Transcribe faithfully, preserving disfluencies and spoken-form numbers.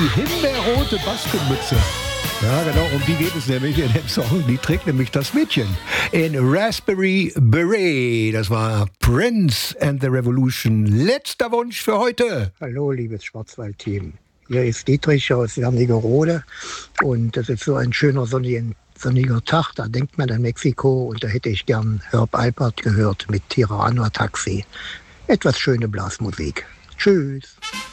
Die himbeerrote Baskenmütze. Ja, genau, um die geht es nämlich in dem Song. Die trägt nämlich das Mädchen. In Raspberry Beret. Das war Prince and the Revolution. Letzter Wunsch für heute. Hallo, liebes Schwarzwald-Team. Hier ist Dietrich aus Wernigerode. Und das ist so ein schöner sonniger, sonniger Tag. Da denkt man an Mexiko. Und da hätte ich gern Herb Alpert gehört mit Tirana Taxi. Etwas schöne Blasmusik. Tschüss.